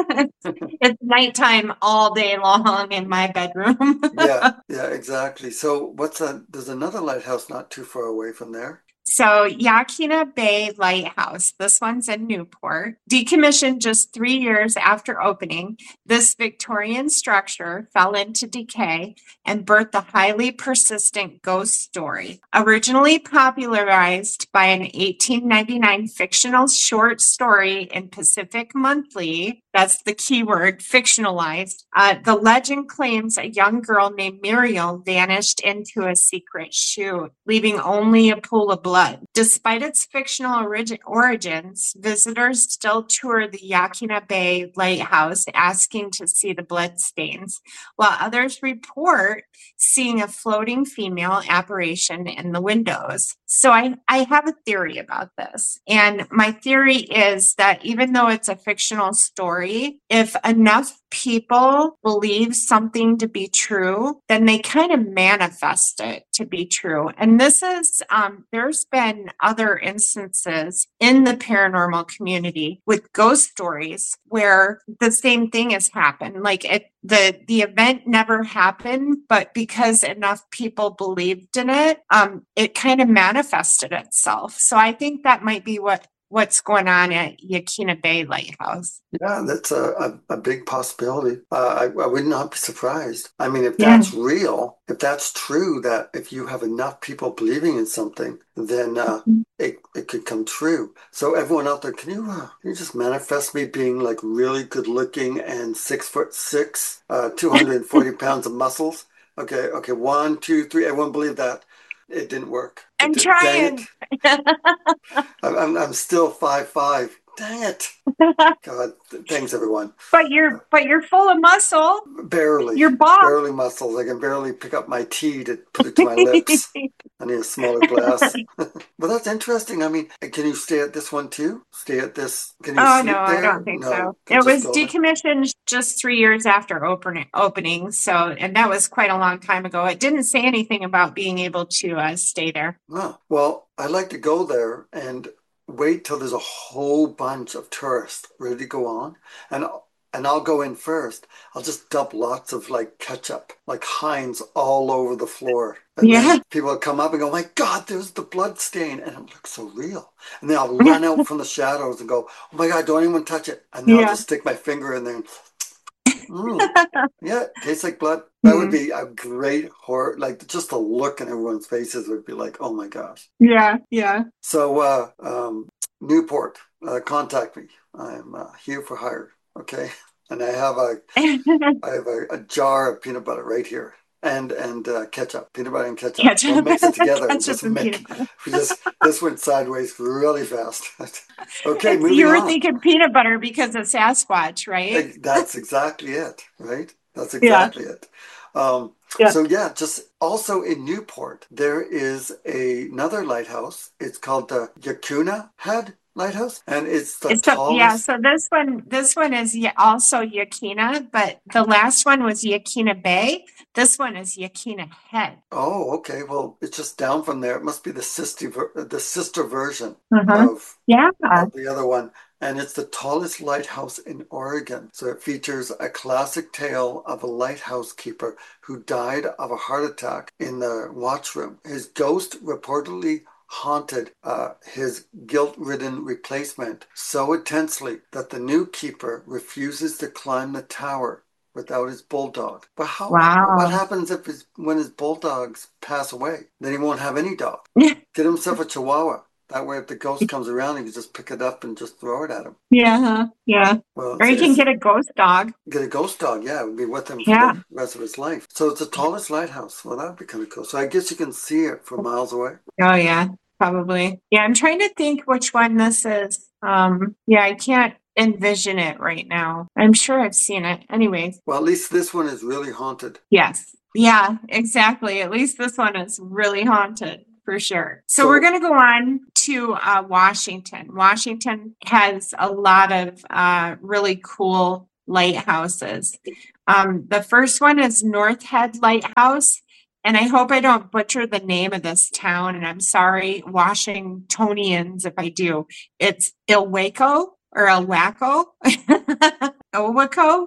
It's nighttime all day long in my bedroom. Yeah, yeah, exactly. So what's that? There's another lighthouse not too far away from there. So, Yakina Bay Lighthouse, this one's in Newport, decommissioned just three years after opening. This Victorian structure fell into decay and birthed a highly persistent ghost story. Originally popularized by an eighteen ninety-nine fictional short story in Pacific Monthly, that's the keyword, fictionalized, uh, the legend claims a young girl named Muriel vanished into a secret chute, leaving only a pool of blood. Despite its fictional origi- origins, visitors still tour the Yakina Bay Lighthouse asking to see the blood stains, while others report seeing a floating female apparition in the windows. So I, I have a theory about this. And my theory is that even though it's a fictional story, if enough people believe something to be true, then they kind of manifest it to be true. And this is, um, there's been other instances in the paranormal community with ghost stories where the same thing has happened. Like it, the, the event never happened, but because enough people believed in it, um, it kind of manifested itself. So I think that might be what what's going on at Yakina Bay Lighthouse. Yeah, that's a, a, a big possibility. Uh, I, I would not be surprised. I mean, if Yeah. that's real, if that's true, that if you have enough people believing in something, then uh, it, it could come true. So everyone out there, can you, uh, can you just manifest me being like really good looking and six foot six, uh, two hundred forty pounds of muscles? Okay, okay, one, two, three. Everyone believe that. It didn't work. It I'm did- trying. Dang it. I'm, I'm, I'm still five five. Dang it. God, th- thanks everyone. But you're but you're full of muscle. Barely. You're buff. Barely muscles. I can barely pick up my tea to put it to my lips. I need a smaller glass. Well, that's interesting. I mean, can you stay at this one too? Stay at this? Can you Oh sleep no, I there? don't think No, so. can It just was go there? decommissioned just three years after opening opening. So and that was quite a long time ago. It didn't say anything about being able to uh, stay there. Oh, well, I'd like to go there and wait till there's a whole bunch of tourists ready to go on, and and I'll go in first. I'll just dump lots of like ketchup, like Heinz, all over the floor. And Yeah. then people will come up and go, "My God, there's the blood stain," and it looks so real. And then I'll run out from the shadows and go, "Oh my God, don't anyone touch it!" And then Yeah. I'll just stick my finger in there. And, mm, yeah, tastes like blood. That would be a great horror. Like just the look in everyone's faces would be like, "Oh my gosh." Yeah, yeah. So, uh, um, Newport, uh, contact me. I'm uh, here for hire. Okay, and I have a I have a, a jar of peanut butter right here, and and uh, ketchup, peanut butter and ketchup. Ketchup. We'll mix it together and Ketchup just and make. peanut butter. We just this went sideways really fast. Okay, moving You were on. thinking peanut butter because of Sasquatch, right? Ex- That's exactly it, right? That's exactly it. Um, Yeah. So yeah, just also in Newport, there is a, another lighthouse. It's called the Yakuna Head Lighthouse, and it's the It's a, tallest. yeah, so this one, this one is ya- also Yakina, but the last one was Yakina Bay. This one is Yakina Head. Oh, okay. Well, it's just down from there. It must be the sister, ver- the sister version Uh-huh. of, Yeah. of the other one. And it's the tallest lighthouse in Oregon. So it features a classic tale of a lighthouse keeper who died of a heart attack in the watchroom. His ghost reportedly haunted uh, his guilt-ridden replacement so intensely that the new keeper refuses to climb the tower without his bulldog. But how? Wow. What happens if his when his bulldogs pass away? Then he won't have any dog. Get himself a Chihuahua. That way, if the ghost comes around, he can just pick it up and just throw it at him. Yeah, yeah. Well, Or you can get a ghost dog. Get a ghost dog, yeah. It would be with him for Yeah. the rest of his life. So it's the tallest lighthouse. Well, that would be kind of cool. So I guess you can see it from miles away. Oh, yeah, probably. Yeah, I'm trying to think which one this is. Um, yeah, I can't envision it right now. I'm sure I've seen it. Anyways. Well, at least this one is really haunted. Yes. Yeah, exactly. At least this one is really haunted. For sure. So, So- we're going to go on to uh, Washington. Washington has a lot of uh, really cool lighthouses. Um, the first one is North Head Lighthouse. And I hope I don't butcher the name of this town. And I'm sorry, Washingtonians, if I do. It's Ilwaco or Ilwaco? Ilwaco?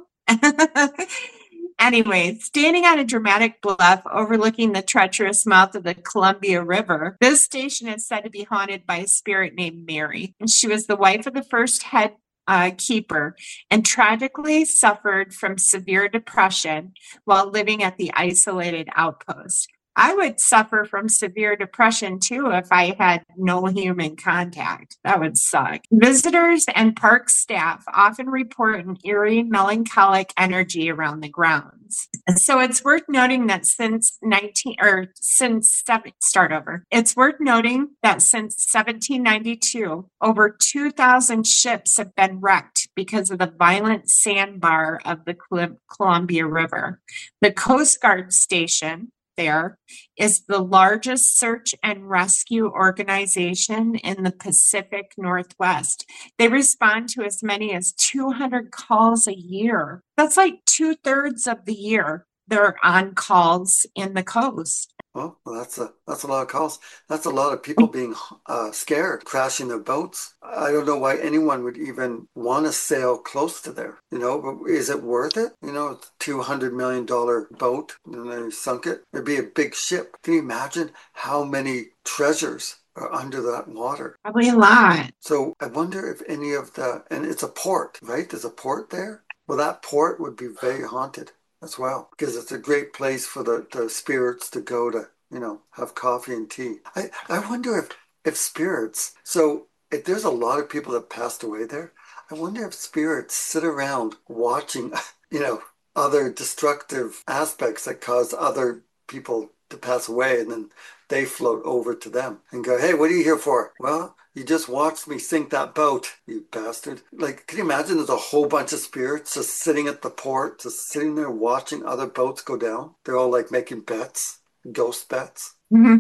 Anyway, standing on a dramatic bluff overlooking the treacherous mouth of the Columbia River, this station is said to be haunted by a spirit named Mary. And she was the wife of the first head uh, keeper and tragically suffered from severe depression while living at the isolated outpost. I would suffer from severe depression too if I had no human contact. That would suck. Visitors and park staff often report an eerie, melancholic energy around the grounds. So it's worth noting that since nineteen or since seven, start over. It's worth noting that since seventeen ninety-two, over two thousand ships have been wrecked because of the violent sandbar of the Columbia River. The Coast Guard station there is the largest search and rescue organization in the Pacific Northwest. They respond to as many as two hundred calls a year. That's like two thirds of the year they're on calls in the coast. Well, that's a that's a lot of calls. That's a lot of people being uh, scared, crashing their boats. I don't know why anyone would even want to sail close to there. You know, but is it worth it? You know, it's a two hundred million dollar boat, and they sunk it. It'd be a big ship. Can you imagine how many treasures are under that water? Probably a lot. So I wonder if any of the, and it's a port, right? There's a port there. Well, that port would be very haunted as well, because it's a great place for the, the spirits to go to, you know, have coffee and tea. I, I wonder if, if spirits, so if there's a lot of people that passed away there, I wonder if spirits sit around watching, you know, other destructive aspects that cause other people to pass away, and then they float over to them and go, hey, what are you here for? Well, you just watched me sink that boat, you bastard. Like, can you imagine there's a whole bunch of spirits just sitting at the port, just sitting there watching other boats go down? They're all like making bets, ghost bets.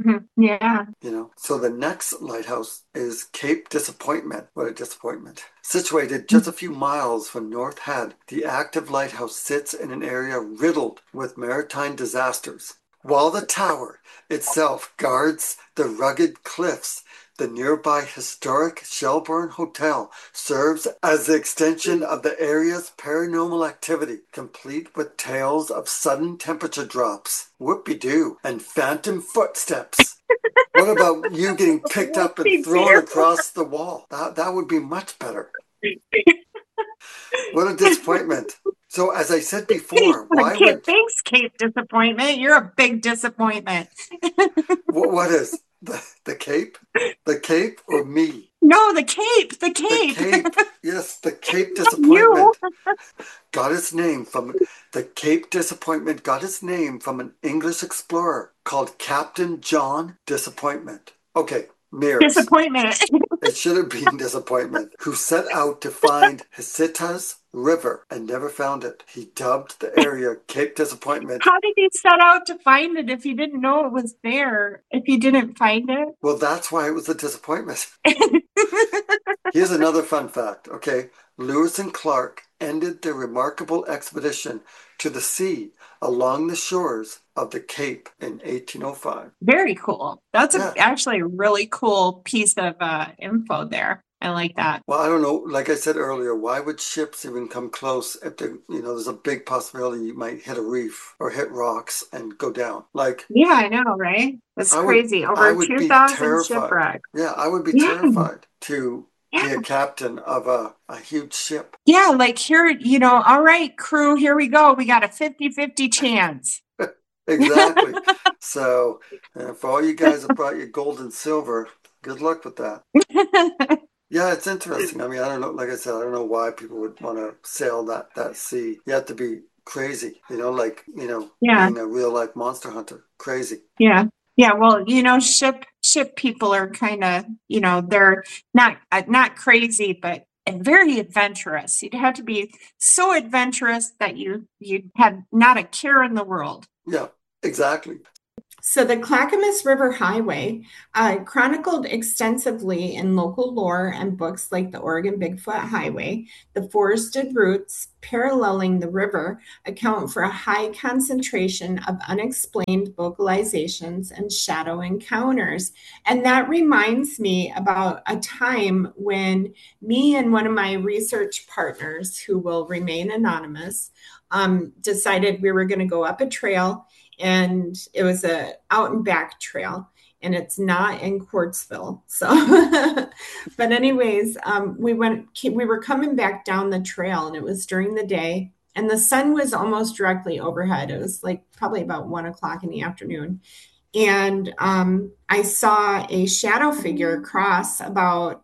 Yeah. You know, so the next lighthouse is Cape Disappointment. What a disappointment. Situated just a few miles from North Head, the active lighthouse sits in an area riddled with maritime disasters. While the tower itself guards the rugged cliffs, the nearby historic Shelburne Hotel serves as the extension of the area's paranormal activity, complete with tales of sudden temperature drops, whoopie-doo, and phantom footsteps. What about you getting picked up and thrown across the wall? That, that would be much better. What a disappointment. So as I said before, why Cape, would... Thanks, Cape Disappointment. You're a big disappointment. what, what is... The, the Cape? The Cape or me? No, the Cape. The Cape. The Cape. Yes, the Cape Disappointment got its name from the Cape Disappointment got its name from an English explorer called Captain John Disappointment. Okay, mirrors. Disappointment. It should have been Disappointment, who set out to find Hesitas River and never found it. He dubbed the area Cape Disappointment. How did he set out to find it if he didn't know it was there? If he didn't find it? Well, that's why it was a disappointment. Here's another fun fact, okay? Lewis and Clark ended their remarkable expedition to the sea along the shores of the Cape in eighteen oh five. Very cool. That's Yeah. a, actually a really cool piece of uh, info there. I like that. Well, I don't know. Like I said earlier, why would ships even come close if they, you know, there's a big possibility you might hit a reef or hit rocks and go down. Like, Yeah, I know, right? That's I would, crazy. I Over would be two thousand terrified. shipwrecks. Yeah, I would be Yeah, terrified to yeah. be a captain of a, a huge ship. Yeah, like here, you know, all right, crew, here we go. We got a fifty fifty chance. Exactly. So, uh, for all you guys that brought your gold and silver, good luck with that. Yeah, it's interesting. I mean, I don't know. Like I said, I don't know why people would want to sail that that sea. You have to be crazy, you know, like, you know, Yeah, being a real life monster hunter. Crazy. yeah. Yeah, well, you know, ship ship people are kind of, you know, they're not uh, not crazy, but very adventurous. You'd have to be so adventurous that you you'd have not a care in the world. Yeah, exactly. So the Clackamas River Highway, uh, chronicled extensively in local lore and books like the Oregon Bigfoot Highway, the forested routes paralleling the river account for a high concentration of unexplained vocalizations and shadow encounters. And that reminds me about a time when me and one of my research partners, who will remain anonymous, um, decided we were going to go up a trail, and it was a out and back trail, and it's not in Quartzville. So, but anyways, um, we went, we were coming back down the trail, and it was during the day, and the sun was almost directly overhead. It was like probably about one o'clock in the afternoon. And um, I saw a shadow figure cross about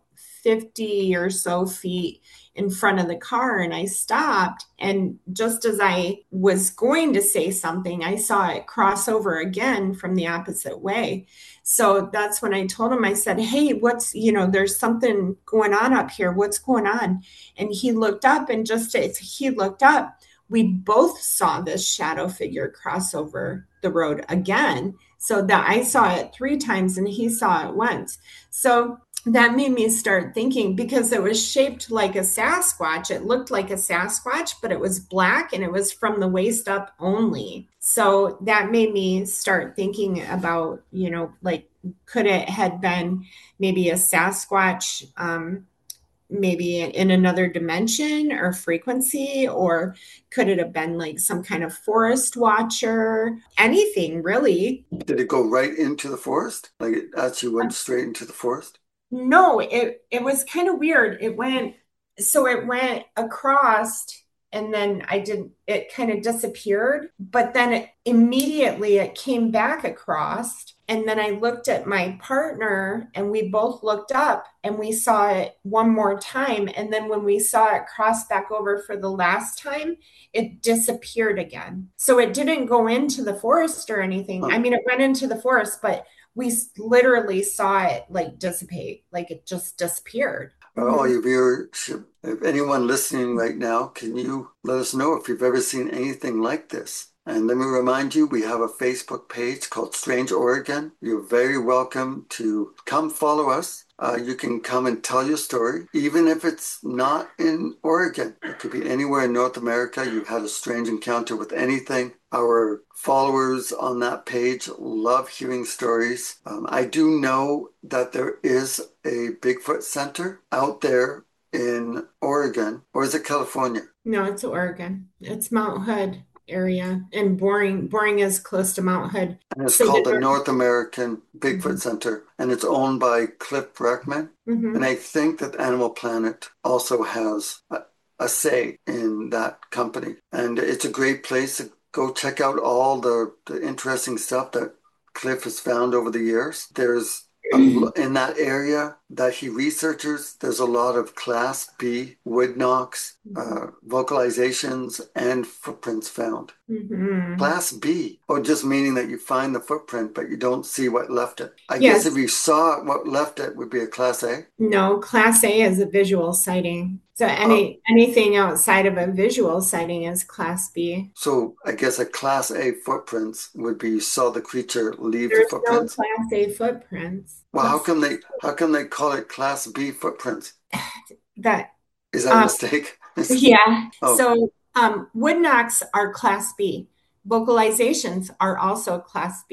fifty or so feet in front of the car, and I stopped, and just as I was going to say something, I saw it cross over again from the opposite way. So that's when I told him, I said, hey, what's, you know, there's something going on up here. What's going on? And he looked up, and just as he looked up, we both saw this shadow figure cross over the road again. So that I saw it three times and he saw it once. So that made me start thinking, because it was shaped like a Sasquatch. It looked like a Sasquatch, but it was black, and it was from the waist up only. So that made me start thinking about, you know, like, could it had been maybe a Sasquatch, um, maybe in another dimension or frequency, or could it have been like some kind of forest watcher? Anything really. Did it go right into the forest? Like it actually went straight into the forest? No, it it was kind of weird. It went, so it went across, and then I did, it kind of disappeared, but then it, immediately it came back across. And then I looked at my partner, and we both looked up, and we saw it one more time. And then when we saw it cross back over for the last time, it disappeared again. So it didn't go into the forest or anything. Huh. I mean, it went into the forest, but we literally saw it like dissipate, like it just disappeared. For all your viewership, if anyone listening right now, can you let us know if you've ever seen anything like this? And let me remind you, we have a Facebook page called Strange Oregon. You're very welcome to come follow us. Uh, you can come and tell your story, even if it's not in Oregon. It could be anywhere in North America. You've had a strange encounter with anything. Our followers on that page love hearing stories. Um, I do know that there is a Bigfoot Center out there in Oregon, or is it California? No, it's Oregon. It's Mount Hood area, and Boring Boring is close to Mount Hood. And it's So called the the North- North American Bigfoot Mhm. Center, and it's owned by Cliff Breckman. Mhm. And I think that Animal Planet also has a, a say in that company. And it's a great place to go check out all the, the interesting stuff that Cliff has found over the years. There's a, lo- in that area that he researches, there's a lot of Class B wood knocks, uh, vocalizations, and footprints found. Mhm. Class B, or just meaning that you find the footprint, but you don't see what left it. I Yes. guess if you saw what left it, would be a Class A. No, Class A is a visual sighting. So any anything outside of a visual sighting is Class B. So I guess a Class A footprints would be you saw the creature leave the There's no footprints. Class A footprints. Well, how come they how come they call it Class B footprints? That Is that a Um, mistake? Yeah. Oh. So um, wood knocks are Class B. Vocalizations are also Class B.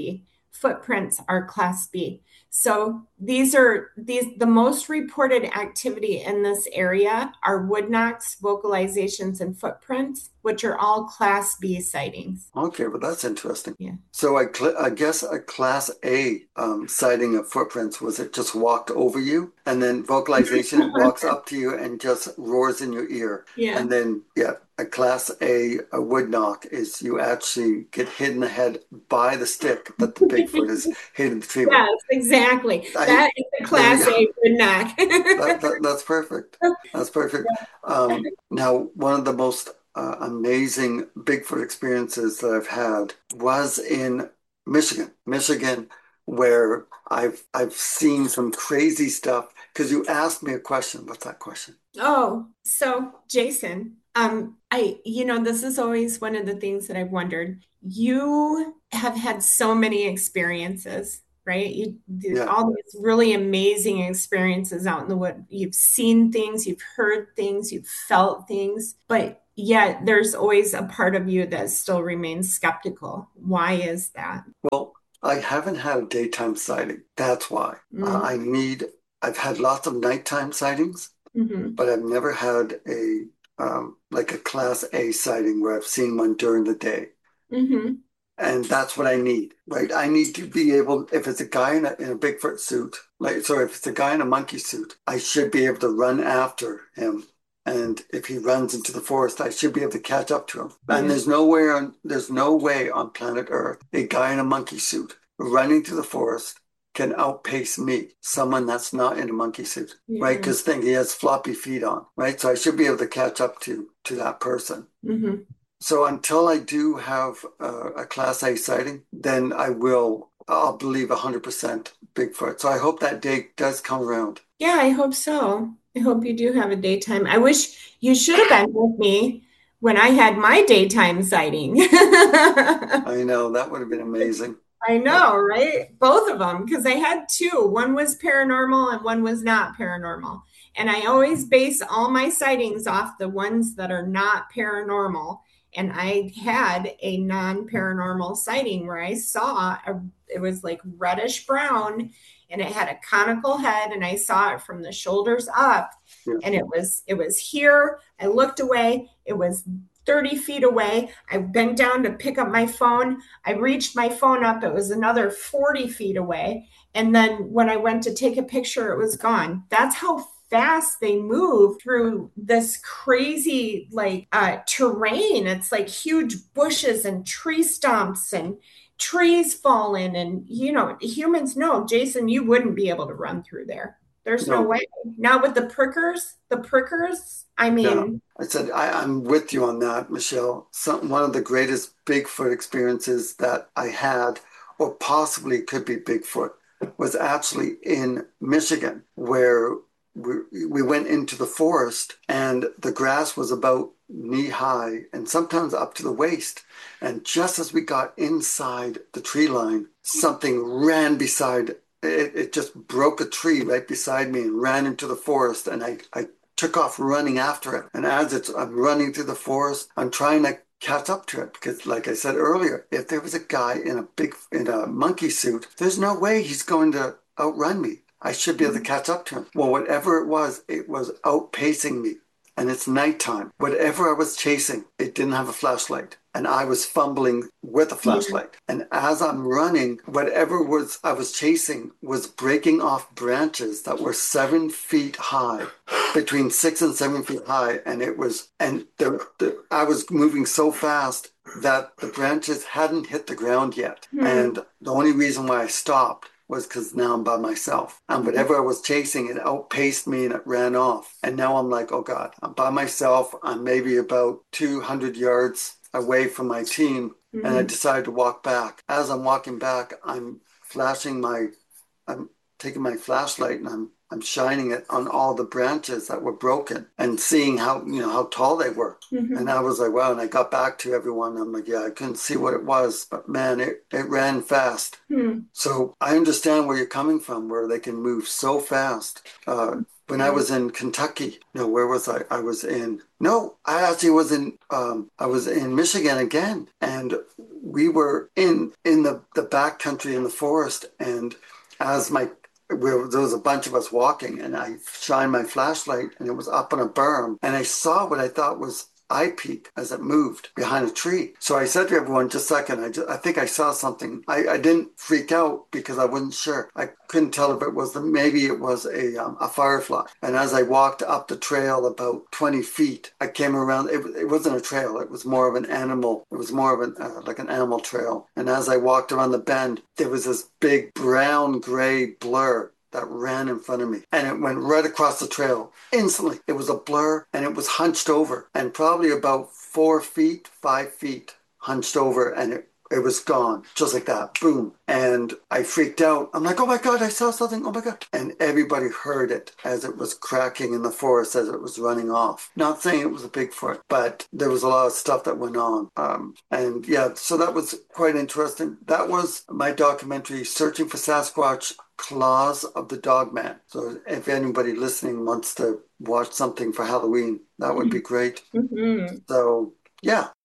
footprints are Class B. So these are these the most reported activity in this area are wood knocks, vocalizations, and footprints, which are all Class B sightings. Okay, well, that's interesting. Yeah. So I, cl- I guess a Class A um, sighting of footprints was it just walked over you, and then vocalization it walks up to you and just roars in your ear. Yeah. And then yeah, a Class A, a wood knock is you actually get hit in the head by the stick that the Bigfoot is hitting the tree with. Yes, exactly. I- that is a Class A wood knock. That, that, that's perfect. That's perfect. Um, now, one of the most uh, amazing Bigfoot experiences that I've had was in Michigan. Michigan, where I've I've seen some crazy stuff. Because you asked me a question. What's that question? Oh, so Jason, um, I, you know, this is always one of the things that I've wondered. You have had so many experiences, right? You do Yeah. all these really amazing experiences out in the wood. You've seen things, you've heard things, you've felt things, but yet there's always a part of you that still remains skeptical. Why is that? Well, I haven't had a daytime sighting. That's why. Mm. Uh, I need, I've had lots of nighttime sightings, Mhm. but I've never had a, um, like a Class A sighting where I've seen one during the day. Mhm. And that's what I need, right? I need to be able, if it's a guy in a, in a Bigfoot suit, like, sorry, if it's a guy in a monkey suit, I should be able to run after him. And if he runs into the forest, I should be able to catch up to him. And Yeah. there's nowhere on, there's no way on planet Earth, a guy in a monkey suit running through the forest can outpace me, someone that's not in a monkey suit, Yeah. right? Because think he has floppy feet on, right? So I should be able to catch up to, to that person. Mhm. So until I do have uh, a Class A sighting, then I will, I'll believe one hundred percent Bigfoot. So I hope that day does come around. Yeah, I hope so. I hope you do have a daytime. I wish you should have been with me when I had my daytime sighting. I know, that would have been amazing. I know, right? Both of them, because I had two. One was paranormal and one was not paranormal. And I always base all my sightings off the ones that are not paranormal. And I had a non-paranormal sighting where I saw a, it was like reddish brown and it had a conical head and I saw it from the shoulders up. Yeah. And it was it was here. I looked away. It was thirty feet away. I bent down to pick up my phone. I reached my phone up. It was another forty feet away. And then when I went to take a picture, it was gone. That's how fast they move through this crazy like uh, terrain. It's like huge bushes and tree stumps and trees falling. And, you know, humans know, Jason, you wouldn't be able to run through there. There's no, No. way. Now with the prickers, the prickers, I mean, Yeah. I said, I, I'm with you on that, Michelle. Some, one of the greatest Bigfoot experiences that I had, or possibly could be Bigfoot, was actually in Michigan, where we, we went into the forest and the grass was about knee high and sometimes up to the waist. And just as we got inside the tree line, something ran beside, it, it just broke a tree right beside me and ran into the forest. And I, I took off running after it. And as it's, I'm running through the forest, I'm trying to catch up to it because, like I said earlier, if there was a guy in a big, in a monkey suit, there's no way he's going to outrun me. I should be able to catch up to him. Well, whatever it was, it was outpacing me. And it's nighttime. Whatever I was chasing, it didn't have a flashlight. And I was fumbling with a flashlight. And as I'm running, whatever was I was chasing was breaking off branches that were seven feet high, between six and seven feet high. And it was, and the, the, I was moving so fast that the branches hadn't hit the ground yet. Hmm. And the only reason why I stopped was because now I'm by myself. And whatever I was chasing, it outpaced me and it ran off. And now I'm like, oh God, I'm by myself. I'm maybe about two hundred yards away from my team. Mhm. And I decided to walk back. As I'm walking back, I'm flashing my, I'm taking my flashlight and I'm I'm shining it on all the branches that were broken and seeing how, you know, how tall they were. Mhm. And I was like, wow. And I got back to everyone. I'm like, yeah, I couldn't see what it was, but man, it, it ran fast. Hmm. So I understand where you're coming from, where they can move so fast. Uh, when I was in Kentucky. No, where was I? I was in, no, I actually was in, um, I was in Michigan again. And we were in, in the, the back country in the forest. And as my, where there was a bunch of us walking, and I shined my flashlight and it was up on a berm, and I saw what I thought was eye peek as it moved behind a tree. So I said to everyone, just a second, I, just, I think I saw something. I, I didn't freak out because I wasn't sure. I couldn't tell if it was, the, maybe it was a, um, a firefly. And as I walked up the trail about twenty feet, I came around, it, it wasn't a trail, it was more of an animal, it was more of an, uh, like an animal trail. And as I walked around the bend, there was this big brown gray blur that ran in front of me, and it went right across the trail instantly. It was a blur, and it was hunched over, and probably about four feet, five feet hunched over, and it, it was gone, just like that, boom. And I freaked out. I'm like, oh my God, I saw something, oh my God. And everybody heard it as it was cracking in the forest as it was running off. Not saying it was a Bigfoot, but there was a lot of stuff that went on. Um, and yeah, so that was quite interesting. That was my documentary, Searching for Sasquatch, Claws of the Dogman. So if anybody listening wants to watch something for Halloween, that would be great. Mm-hmm. So yeah,